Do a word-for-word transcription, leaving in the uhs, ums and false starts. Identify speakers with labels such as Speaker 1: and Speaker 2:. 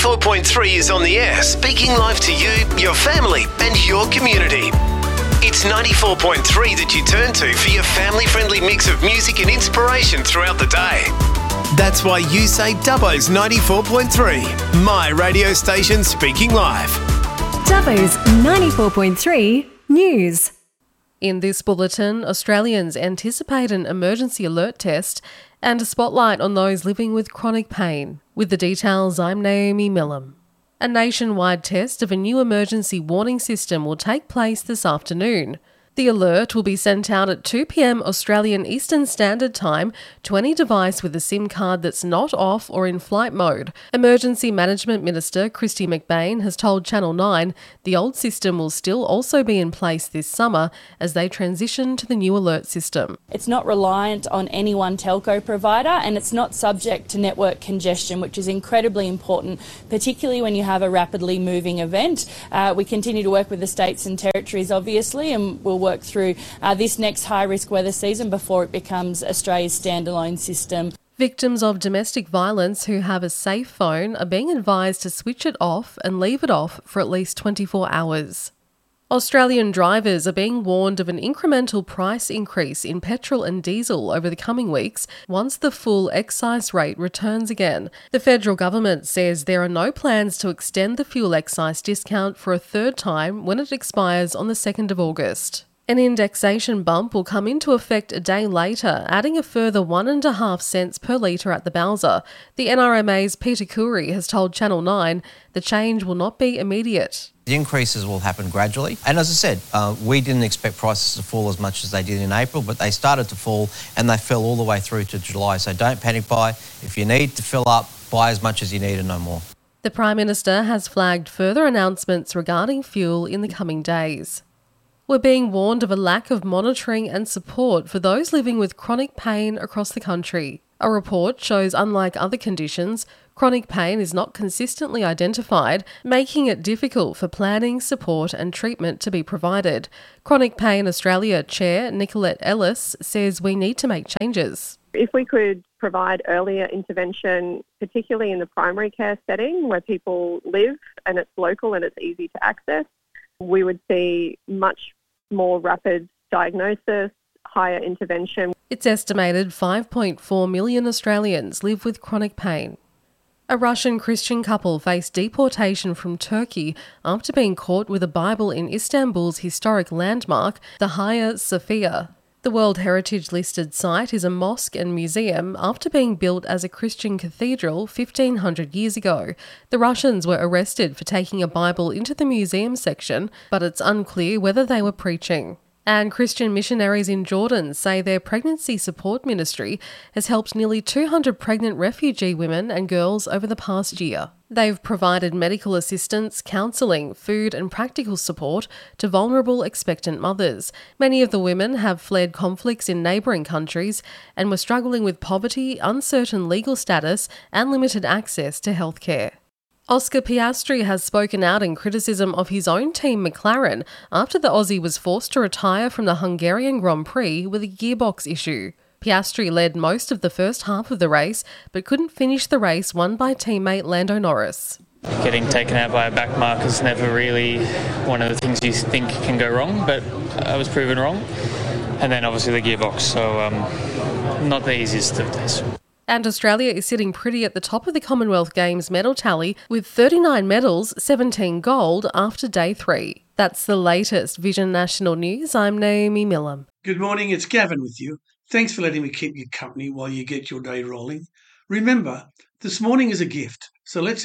Speaker 1: four point three is on the air, speaking live to you, your family and your community. It's ninety-four point three that you turn to for your family-friendly mix of music and inspiration throughout the day. That's why you say Dubbo's ninety-four point three, my radio station speaking live.
Speaker 2: Dubbo's ninety-four point three News.
Speaker 3: In this bulletin, Australians anticipate an emergency alert test and a spotlight on those living with chronic pain. With the details, I'm Naomi Millam. A nationwide test of a new emergency warning system will take place this afternoon. The alert will be sent out at two p.m. Australian Eastern Standard Time to any device with a SIM card that's not off or in flight mode. Emergency Management Minister Kristy McBain has told Channel nine the old system will still also be in place this summer as they transition to the new alert system.
Speaker 4: It's not reliant on any one telco provider and it's not subject to network congestion, which is incredibly important, particularly when you have a rapidly moving event. Uh, we continue to work with the states and territories, obviously, and we'll work through uh, this next high-risk weather season before it becomes Australia's standalone system.
Speaker 3: Victims of domestic violence who have a safe phone are being advised to switch it off and leave it off for at least twenty-four hours. Australian drivers are being warned of an incremental price increase in petrol and diesel over the coming weeks once the full excise rate returns again. The federal government says there are no plans to extend the fuel excise discount for a third time when it expires on the second of August. An indexation bump will come into effect a day later, adding a further one and a half cents per litre at the Bowser. The N R M A's Peter Khoury has told Channel nine the change will not be immediate.
Speaker 5: The increases will happen gradually. And as I said, uh, we didn't expect prices to fall as much as they did in April, but they started to fall and they fell all the way through to July. So don't panic buy. If you need to fill up, buy as much as you need and no more.
Speaker 3: The Prime Minister has flagged further announcements regarding fuel in the coming days. We're being warned of a lack of monitoring and support for those living with chronic pain across the country. A report shows, unlike other conditions, chronic pain is not consistently identified, making it difficult for planning, support and treatment to be provided. Chronic Pain Australia Chair Nicolette Ellis says we need to make changes.
Speaker 6: If we could provide earlier intervention, particularly in the primary care setting where people live and it's local and it's easy to access, we would see much more rapid diagnosis, higher intervention.
Speaker 3: It's estimated five point four million Australians live with chronic pain. A Russian Christian couple faced deportation from Turkey after being caught with a Bible in Istanbul's historic landmark, the Hagia Sophia. The World Heritage listed site is a mosque and museum after being built as a Christian cathedral fifteen hundred years ago. The Russians were arrested for taking a Bible into the museum section, but it's unclear whether they were preaching. And Christian missionaries in Jordan say their pregnancy support ministry has helped nearly two hundred pregnant refugee women and girls over the past year. They've provided medical assistance, counselling, food and practical support to vulnerable expectant mothers. Many of the women have fled conflicts in neighbouring countries and were struggling with poverty, uncertain legal status and limited access to healthcare. Oscar Piastri has spoken out in criticism of his own team McLaren after the Aussie was forced to retire from the Hungarian Grand Prix with a gearbox issue. Piastri led most of the first half of the race, but couldn't finish the race won by teammate Lando Norris.
Speaker 7: Getting taken out by a back marker is never really one of the things you think can go wrong, but I was proven wrong. And then obviously the gearbox, so um, not the easiest of days.
Speaker 3: And Australia is sitting pretty at the top of the Commonwealth Games medal tally with thirty-nine medals, seventeen gold after day three. That's the latest Vision National News. I'm Naomi Millam.
Speaker 8: Good morning, it's Gavin with you. Thanks for letting me keep you company while you get your day rolling. Remember, this morning is a gift, so let's